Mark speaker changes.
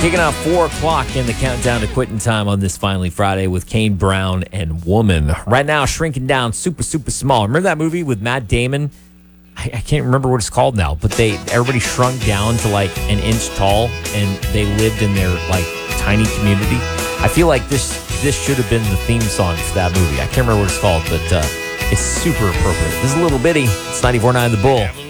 Speaker 1: Kicking off 4 o'clock in the countdown to quitting time on this Finally Friday with Kane Brown and Woman. Right now, shrinking down super, super small. Remember that movie with Matt Damon? I can't remember what it's called now, but everybody shrunk down to like an inch tall and they lived in their like tiny community. I feel like this should have been the theme song for that movie. I can't remember what it's called, but it's super appropriate. This is Little Bitty. It's 94.9 The Bull.